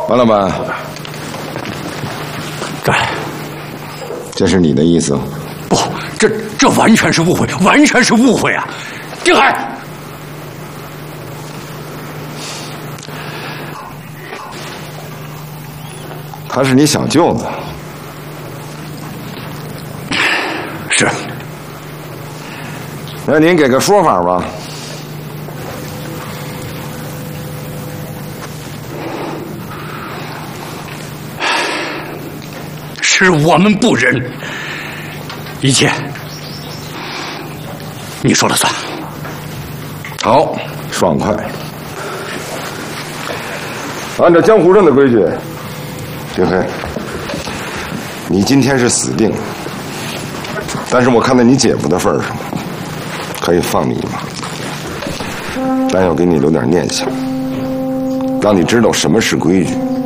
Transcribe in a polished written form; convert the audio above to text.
王老板，这是你的意思？ 不，这完全是误会，完全是误会啊！丁海， 他是你小舅子。 是。 那您给个说法吧。 是我们不仁，一切你说了算。 好，爽快。按照江湖上的规矩，丁黑，你今天是死定了。但是我看在你姐夫的份上，可以放你一马，但要给你留点念想，让你知道什么是规矩。